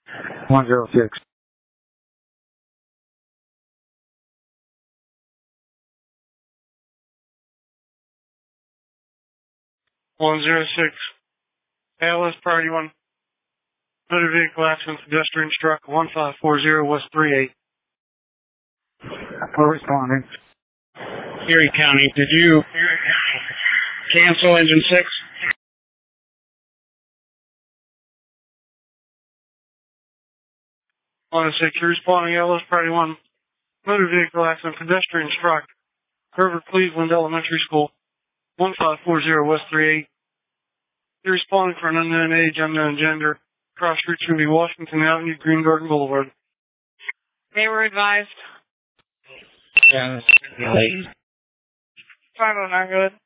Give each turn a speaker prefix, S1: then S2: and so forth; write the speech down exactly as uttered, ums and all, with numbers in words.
S1: one zero six.
S2: one zero six. A L S priority one. Motor vehicle accident, pedestrian struck one five four zero West three eight.
S1: We're responding.
S2: Erie County, did you cancel engine six? one oh six, you're responding. A L S priority one. Motor vehicle accident, pedestrian struck. Herbert Cleveland Elementary School, one five four zero West three eight. You're responding for an unknown age, unknown gender. Cross Street should be Washington Avenue, Green Garden Boulevard.
S3: They were advised.
S2: Yeah.
S3: five oh nine, good.